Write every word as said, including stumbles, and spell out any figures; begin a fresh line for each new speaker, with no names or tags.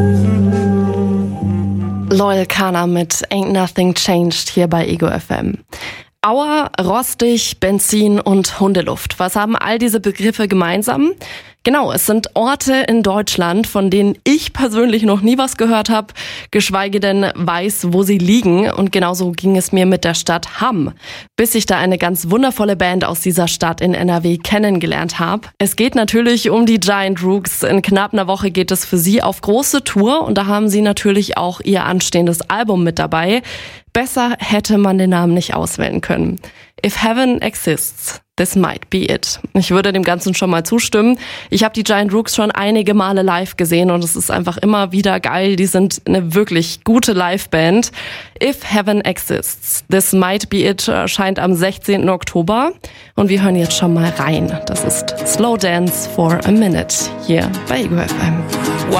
Loyal Kana mit Ain't Nothing Changed hier bei Ego F M. Auer, rostig, Benzin und Hundeluft. Was haben all diese Begriffe gemeinsam? Genau, es sind Orte in Deutschland, von denen ich persönlich noch nie was gehört habe, geschweige denn weiß, wo sie liegen. Und genauso ging es mir mit der Stadt Hamm, bis ich da eine ganz wundervolle Band aus dieser Stadt in N R W kennengelernt habe. Es geht natürlich um die Giant Rooks. In knapp einer Woche geht es für sie auf große Tour und da haben sie natürlich auch ihr anstehendes Album mit dabei. Besser hätte man den Namen nicht auswählen können. If Heaven Exists, this might be it. Ich würde dem Ganzen schon mal zustimmen. Ich habe die Giant Rooks schon einige Male live gesehen und es ist einfach immer wieder geil. Die sind eine wirklich gute Liveband. If Heaven Exists, this might be it erscheint am sechzehnten Oktober und wir hören jetzt schon mal rein. Das ist Slow Dance for a Minute hier bei Ego F M.